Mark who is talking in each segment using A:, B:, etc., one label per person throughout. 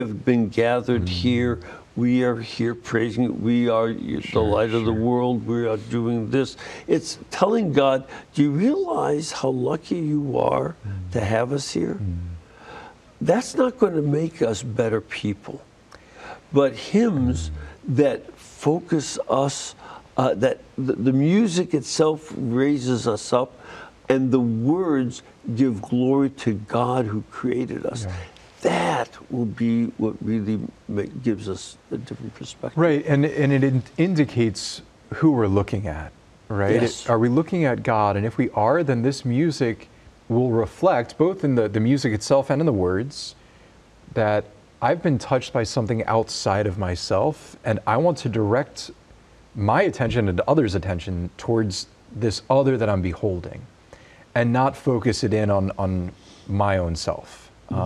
A: have been gathered here. We are here praising you. We are the light of the world. We are doing this. It's telling God, do you realize how lucky you are to have us here? That's not going to make us better people. But hymns that focus us, that the music itself raises us up, and the words give glory to God who created us. Yeah. That will be what really gives us a different perspective.
B: Right, and it indicates who we're looking at, right?
A: Yes.
B: Are we looking at God? And if we are, then this music will reflect, both in the music itself and in the words, that I've been touched by something outside of myself, and I want to direct my attention and others' attention towards this other that I'm beholding, and not focus it in on my own self.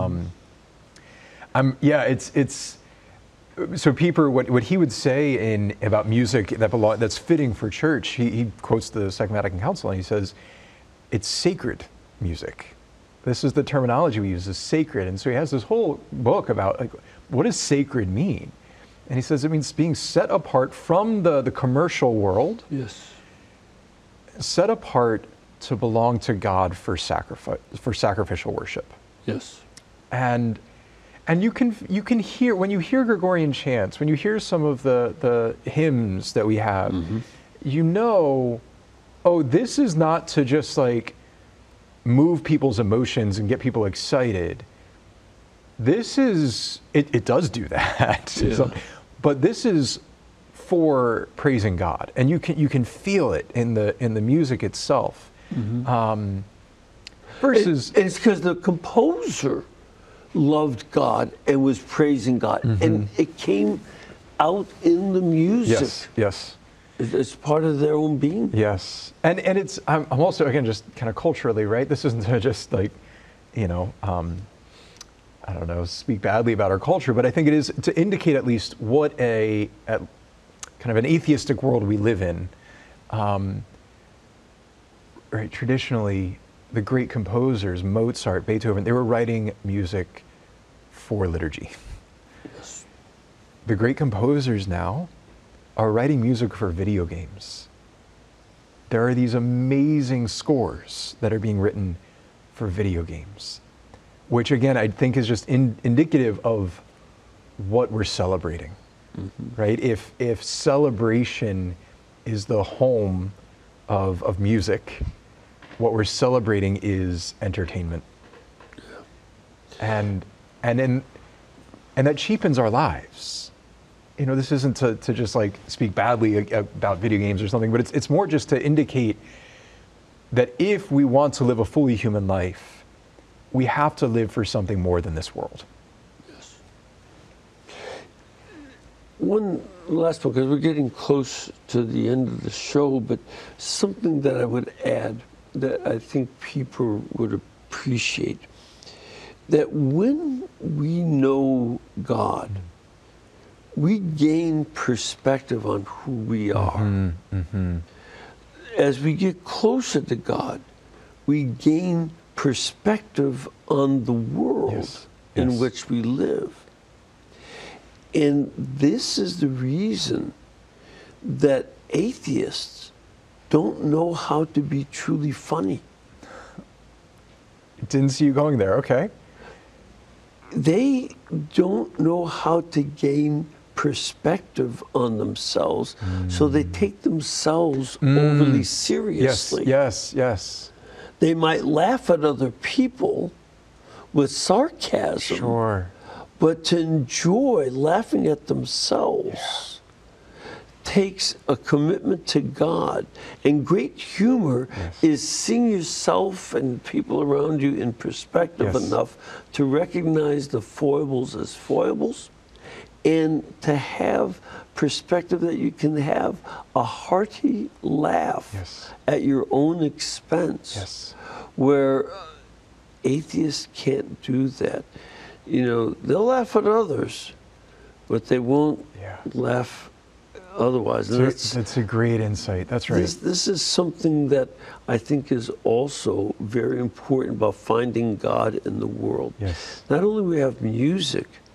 B: It's so Pieper, what he would say about music that's fitting for church, he quotes the Second Vatican Council, and he says, it's sacred music. This is the terminology we use, is sacred. And so he has this whole book about, like, what does sacred mean? And he says it means being set apart from the commercial world.
A: Yes.
B: Set apart to belong to God for sacrificial worship.
A: Yes.
B: And you can hear, when you hear Gregorian chants, when you hear some of the hymns that we have, you know, oh, this is not to just like move people's emotions and get people excited. This is, it does do that.
A: Yeah.
B: But this is for praising God, and you can feel it in the music itself. Versus,
A: it's because the composer loved God and was praising God, and it came out in the music.
B: Yes, yes.
A: It's part of their own being.
B: Yes, and it's I'm also, again, just kind of culturally, right? This isn't to just like, you know, I don't know, speak badly about our culture, but I think it is to indicate at least what kind of an atheistic world we live in. Right, traditionally, the great composers, Mozart, Beethoven, they were writing music for liturgy.
A: Yes.
B: The great composers now are writing music for video games. There are these amazing scores that are being written for video games, which again, I think is just indicative of what we're celebrating, right? If celebration is the home of music, what we're celebrating is entertainment. And that cheapens our lives. You know, this isn't to just like speak badly about video games or something, but it's more just to indicate that if we want to live a fully human life, we have to live for something more than this world.
A: Yes. One last one, because we're getting close to the end of the show, but something that I would add that I think people would appreciate, that when we know God, we gain perspective on who we are. As we get closer to God, we gain perspective on the world in which we live. And this is the reason that atheists don't know how to be truly funny.
B: Didn't see you going there, okay.
A: They don't know how to gain perspective on themselves, so they take themselves overly seriously.
B: Yes.
A: They might laugh at other people with sarcasm,
B: sure,
A: but to enjoy laughing at themselves takes a commitment to God. And great humor is seeing yourself and people around you in perspective enough to recognize the foibles as foibles, and to have perspective that you can have a hearty laugh at your own expense, where atheists can't do that. You know, they'll laugh at others, but they won't laugh otherwise.
B: That's a great insight. That's right.
A: This is something that I think is also very important about finding God in the world.
B: Yes.
A: Not only we have music,